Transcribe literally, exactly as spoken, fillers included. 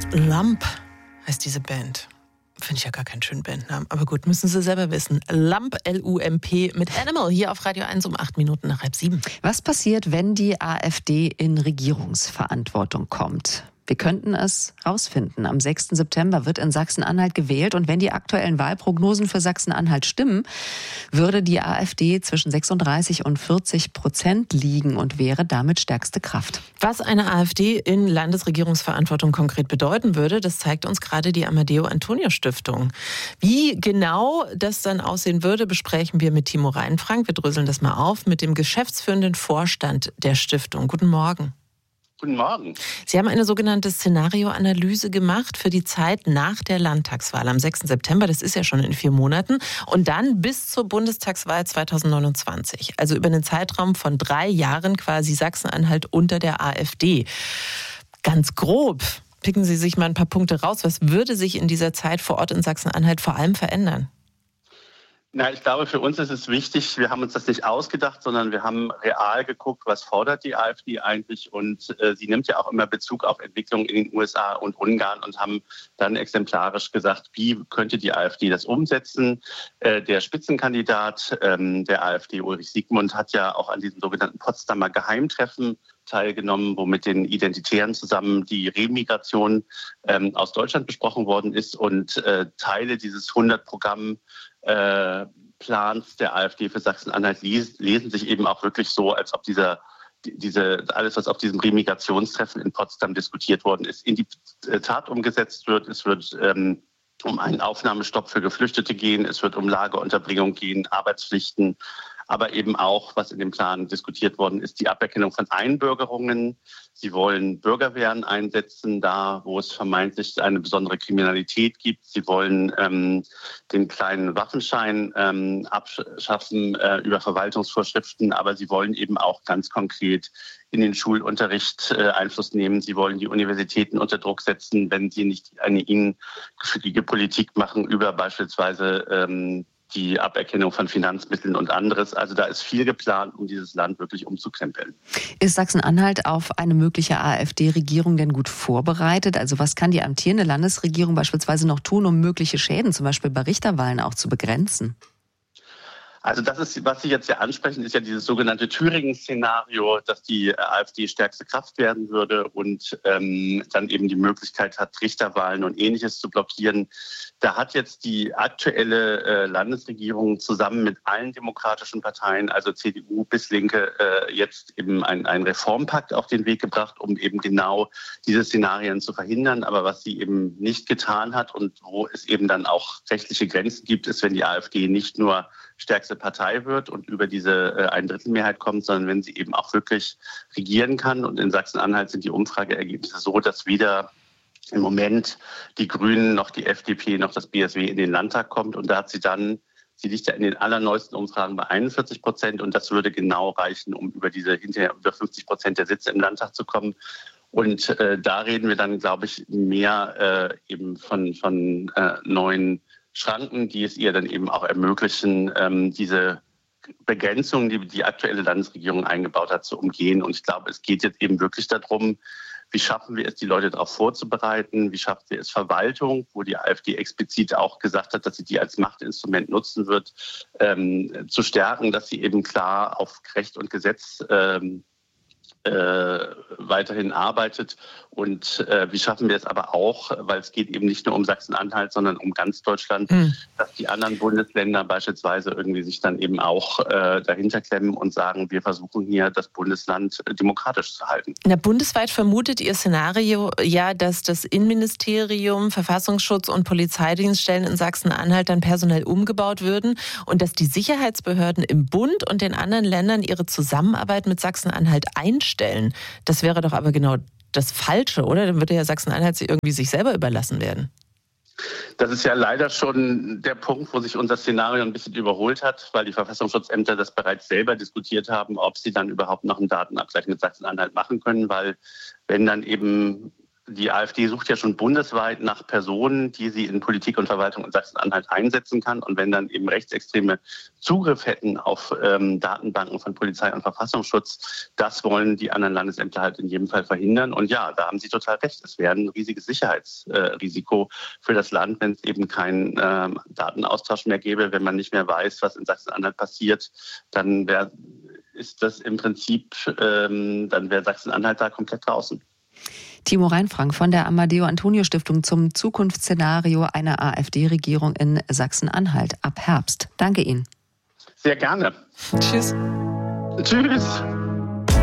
Lump heißt diese Band. Finde ich ja gar keinen schönen Bandnamen. Aber gut, müssen Sie selber wissen. Lump, L U M P mit Animal, hier auf Radio eins um acht Minuten nach halb sieben. Was passiert, wenn die AfD in Regierungsverantwortung kommt? Wir könnten es rausfinden. Am sechsten September wird in Sachsen-Anhalt gewählt. Und wenn die aktuellen Wahlprognosen für Sachsen-Anhalt stimmen, würde die AfD zwischen sechsunddreißig und vierzig Prozent liegen und wäre damit stärkste Kraft. Was eine AfD in Landesregierungsverantwortung konkret bedeuten würde, das zeigt uns gerade die Amadeo-Antonio-Stiftung. Wie genau das dann aussehen würde, besprechen wir mit Timo Reinfrank. Wir dröseln das mal auf mit dem geschäftsführenden Vorstand der Stiftung. Guten Morgen. Guten Morgen. Sie haben eine sogenannte Szenarioanalyse gemacht für die Zeit nach der Landtagswahl am sechsten September. Das ist ja schon in vier Monaten. Und dann bis zur Bundestagswahl zweitausendneunundzwanzig. Also über einen Zeitraum von drei Jahren quasi Sachsen-Anhalt unter der AfD. Ganz grob, picken Sie sich mal ein paar Punkte raus. Was würde sich in dieser Zeit vor Ort in Sachsen-Anhalt vor allem verändern? Na, ich glaube, für uns ist es wichtig, wir haben uns das nicht ausgedacht, sondern wir haben real geguckt, was fordert die AfD eigentlich. Und äh, sie nimmt ja auch immer Bezug auf Entwicklungen in den U S A und Ungarn und haben dann exemplarisch gesagt, wie könnte die AfD das umsetzen. Äh, der Spitzenkandidat ähm, der AfD, Ulrich Siegmund, hat ja auch an diesem sogenannten Potsdamer Geheimtreffen teilgenommen, wo mit den Identitären zusammen die Remigration ähm, aus Deutschland besprochen worden ist. Und äh, Teile dieses hundert-Programm Äh, Plans der AfD für Sachsen-Anhalt les, lesen sich eben auch wirklich so, als ob dieser, diese, alles, was auf diesem Remigrationstreffen in Potsdam diskutiert worden ist, in die Tat umgesetzt wird. Es wird ähm, um einen Aufnahmestopp für Geflüchtete gehen, es wird um Lagerunterbringung gehen, Arbeitspflichten, aber eben auch, was in dem Plan diskutiert worden ist, die Aberkennung von Einbürgerungen. Sie wollen Bürgerwehren einsetzen, da wo es vermeintlich eine besondere Kriminalität gibt. Sie wollen ähm, den kleinen Waffenschein ähm, abschaffen äh, über Verwaltungsvorschriften, aber sie wollen eben auch ganz konkret in den Schulunterricht äh, Einfluss nehmen. Sie wollen die Universitäten unter Druck setzen, wenn sie nicht eine ihnen gefügige Politik machen über beispielsweise ähm, die Aberkennung von Finanzmitteln und anderes. Also da ist viel geplant, um dieses Land wirklich umzukrempeln. Ist Sachsen-Anhalt auf eine mögliche AfD-Regierung denn gut vorbereitet? Also was kann die amtierende Landesregierung beispielsweise noch tun, um mögliche Schäden, zum Beispiel bei Richterwahlen, auch zu begrenzen? Also das ist, was Sie jetzt ja ansprechen, ist ja dieses sogenannte Thüringen-Szenario, dass die AfD stärkste Kraft werden würde und ähm, dann eben die Möglichkeit hat, Richterwahlen und Ähnliches zu blockieren. Da hat jetzt die aktuelle äh, Landesregierung zusammen mit allen demokratischen Parteien, also C D U bis Linke, äh, jetzt eben einen Reformpakt auf den Weg gebracht, um eben genau diese Szenarien zu verhindern. Aber was sie eben nicht getan hat und wo es eben dann auch rechtliche Grenzen gibt, ist, wenn die AfD nicht nur stärkste Partei wird und über diese äh, Ein-Drittel-Mehrheit kommt, sondern wenn sie eben auch wirklich regieren kann. Und in Sachsen-Anhalt sind die Umfrageergebnisse so, dass weder im Moment die Grünen noch die F D P noch das B S W in den Landtag kommt. Und da hat sie dann, sie liegt ja in den allerneuesten Umfragen bei einundvierzig Prozent und das würde genau reichen, um über diese hinterher über fünfzig Prozent der Sitze im Landtag zu kommen. Und äh, da reden wir dann, glaube ich, mehr äh, eben von, von äh, neuen Schranken, die es ihr dann eben auch ermöglichen, ähm, diese Begrenzungen, die die aktuelle Landesregierung eingebaut hat, zu umgehen. Und ich glaube, es geht jetzt eben wirklich darum, wie schaffen wir es, die Leute darauf vorzubereiten? Wie schaffen wir es, Verwaltung, wo die AfD explizit auch gesagt hat, dass sie die als Machtinstrument nutzen wird, ähm, zu stärken, dass sie eben klar auf Recht und Gesetz ähm, äh, weiterhin arbeitet. Und äh, wie schaffen wir es aber auch, weil es geht eben nicht nur um Sachsen-Anhalt, sondern um ganz Deutschland, mhm. dass die anderen Bundesländer beispielsweise irgendwie sich dann eben auch äh, dahinter klemmen und sagen, wir versuchen hier das Bundesland äh, demokratisch zu halten. Na, bundesweit vermutet Ihr Szenario ja, dass das Innenministerium, Verfassungsschutz und Polizeidienststellen in Sachsen-Anhalt dann personell umgebaut würden und dass die Sicherheitsbehörden im Bund und den anderen Ländern ihre Zusammenarbeit mit Sachsen-Anhalt einstellen. Das wäre doch aber genau das Falsche, oder? Dann würde ja Sachsen-Anhalt irgendwie sich selber überlassen werden. Das ist ja leider schon der Punkt, wo sich unser Szenario ein bisschen überholt hat, weil die Verfassungsschutzämter das bereits selber diskutiert haben, ob sie dann überhaupt noch einen Datenabgleich mit Sachsen-Anhalt machen können, weil wenn dann eben die AfD sucht ja schon bundesweit nach Personen, die sie in Politik und Verwaltung in Sachsen-Anhalt einsetzen kann. Und wenn dann eben Rechtsextreme Zugriff hätten auf ähm, Datenbanken von Polizei und Verfassungsschutz, das wollen die anderen Landesämter halt in jedem Fall verhindern. Und ja, da haben Sie total recht. Es wäre ein riesiges Sicherheitsrisiko äh, für das Land, wenn es eben keinen äh, Datenaustausch mehr gäbe, wenn man nicht mehr weiß, was in Sachsen-Anhalt passiert, dann wäre ist das im Prinzip, ähm, dann wäre Sachsen-Anhalt da komplett draußen. Timo Reinfrank von der Amadeo-Antonio-Stiftung zum Zukunftsszenario einer AfD-Regierung in Sachsen-Anhalt ab Herbst. Danke Ihnen. Sehr gerne. Tschüss. Tschüss.